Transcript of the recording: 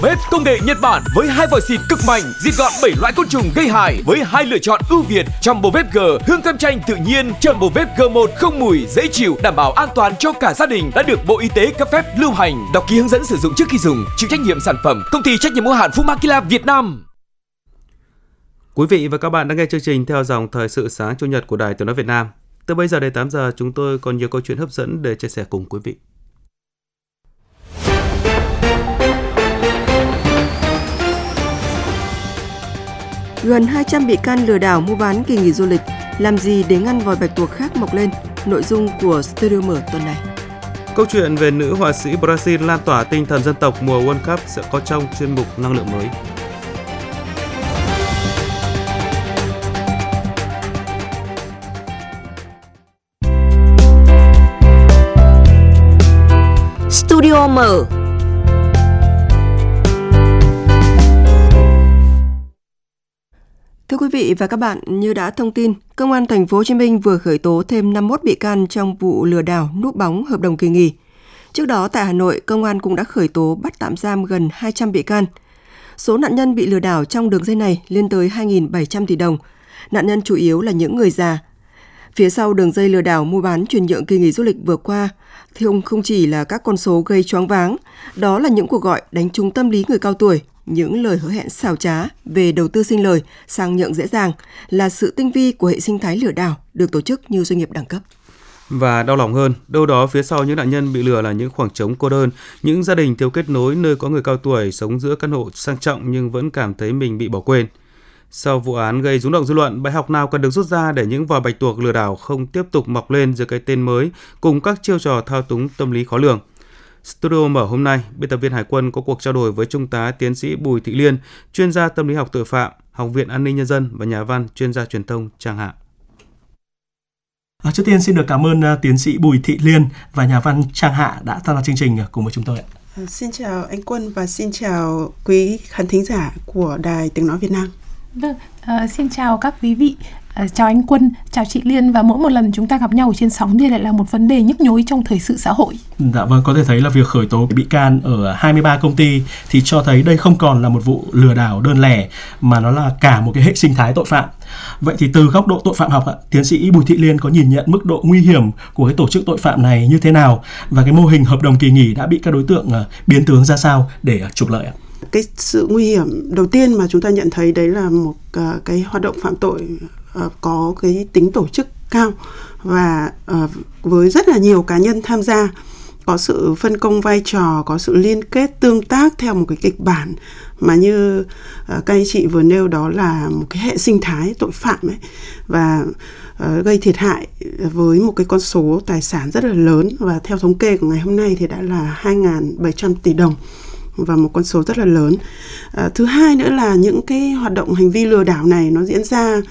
Bếp công nghệ Nhật Bản với 2 vòi xịt cực mạnh, diệt gọn 7 loại côn trùng gây hại với 2 lựa chọn ưu việt: Jumbo bếp G, hương cam chanh tự nhiên, Jumbo bếp G1 không mùi, dễ chịu, đảm bảo an toàn cho cả gia đình, đã được Bộ Y tế cấp phép lưu hành. Đọc ký hướng dẫn sử dụng trước khi dùng. Chịu trách nhiệm sản phẩm Công ty trách nhiệm hữu hạn Fumakila Việt Nam. Quý vị và các bạn đang nghe chương trình theo dòng thời sự sáng Chủ nhật của Đài Tiếng nói Việt Nam. Từ bây giờ đến 8 giờ, chúng tôi còn nhiều câu chuyện hấp dẫn để chia sẻ cùng quý vị. Gần 200 bị can lừa đảo mua bán kỳ nghỉ du lịch, làm gì để ngăn vòi bạch tuộc khác mọc lên? Nội dung của Studio Mở tuần này. Câu chuyện về nữ họa sĩ Brazil lan tỏa tinh thần dân tộc mùa World Cup sẽ có trong chuyên mục Năng lượng mới. Studio Mở. Thưa quý vị và các bạn, như đã thông tin, Công an Thành phố Hồ Chí Minh vừa khởi tố thêm 51 bị can trong vụ lừa đảo núp bóng hợp đồng kỳ nghỉ. Trước đó tại Hà Nội, công an cũng đã khởi tố bắt tạm giam gần 200 bị can. Số nạn nhân bị lừa đảo trong đường dây này lên tới 2.700 tỷ đồng. Nạn nhân chủ yếu là những người già. Phía sau đường dây lừa đảo mua bán chuyển nhượng kỳ nghỉ du lịch vừa qua, thì không chỉ là các con số gây choáng váng, đó là những cuộc gọi đánh trúng tâm lý người cao tuổi, những lời hứa hẹn xảo trá về đầu tư sinh lời, sang nhượng dễ dàng, là sự tinh vi của hệ sinh thái lừa đảo được tổ chức như doanh nghiệp đẳng cấp. Và đau lòng hơn, đâu đó phía sau những nạn nhân bị lừa là những khoảng trống cô đơn, những gia đình thiếu kết nối nơi có người cao tuổi sống giữa căn hộ sang trọng nhưng vẫn cảm thấy mình bị bỏ quên. Sau vụ án gây rúng động dư luận, bài học nào cần được rút ra để những vòi bạch tuộc lừa đảo không tiếp tục mọc lên dưới cái tên mới cùng các chiêu trò thao túng tâm lý khó lường? Studio Mở hôm nay, biên tập viên Hải Quân có cuộc trao đổi với Trung tá Tiến sĩ Bùi Thị Liên, chuyên gia tâm lý học tội phạm, Học viện An ninh Nhân dân và nhà văn, chuyên gia truyền thông Trang Hạ. Trước tiên xin được cảm ơn Tiến sĩ Bùi Thị Liên và nhà văn Trang Hạ đã tham gia chương trình cùng với chúng tôi. Xin chào anh Quân và xin chào quý khán thính giả của Đài Tiếng nói Việt Nam. Vâng, xin chào các quý vị, chào anh Quân, chào chị Liên, và mỗi một lần chúng ta gặp nhau ở trên sóng thì lại là một vấn đề nhức nhối trong thời sự xã hội. Dạ vâng, có thể thấy là việc khởi tố bị can ở 23 công ty thì cho thấy đây không còn là một vụ lừa đảo đơn lẻ mà nó là cả một cái hệ sinh thái tội phạm. Vậy thì từ góc độ tội phạm học, Tiến sĩ Bùi Thị Liên có nhìn nhận mức độ nguy hiểm của cái tổ chức tội phạm này như thế nào, và cái mô hình hợp đồng kỳ nghỉ đã bị các đối tượng biến tướng ra sao để trục lợi ạ? Cái sự nguy hiểm đầu tiên mà chúng ta nhận thấy đấy là một cái hoạt động phạm tội có cái tính tổ chức cao và với rất là nhiều cá nhân tham gia, có sự phân công vai trò, có sự liên kết tương tác theo một cái kịch bản mà như các anh chị vừa nêu, đó là một cái hệ sinh thái tội phạm ấy, và gây thiệt hại với một cái con số tài sản rất là lớn, và theo thống kê của ngày hôm nay thì đã là 2.700 tỷ đồng, và một con số rất là lớn. Thứ hai nữa là những cái hoạt động hành vi lừa đảo này nó diễn ra